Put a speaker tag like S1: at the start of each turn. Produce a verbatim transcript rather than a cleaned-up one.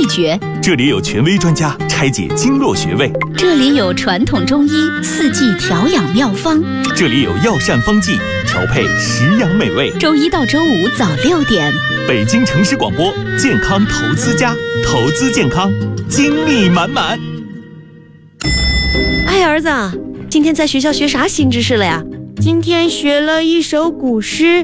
S1: 诀，
S2: 这里有权威专家拆解经络穴位，
S1: 这里有传统中医四季调养妙方，
S2: 这里有药膳方剂调配食养美味。
S1: 周一到周五早六点，
S2: 北京城市广播健康投资家，投资健康，精力满满。
S3: 哎，儿子，今天在学校学啥新知识了呀？
S4: 今天学了一首古诗，